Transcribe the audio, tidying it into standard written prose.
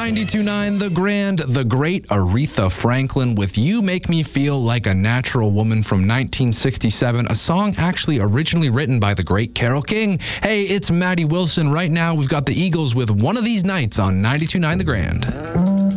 92.9 The Grand, the great Aretha Franklin with You Make Me Feel Like a Natural Woman from 1967, a song actually originally written by the great Carole King. Hey, it's Maddie Wilson. Right now, we've got the Eagles with One of These Nights on 92.9 The Grand.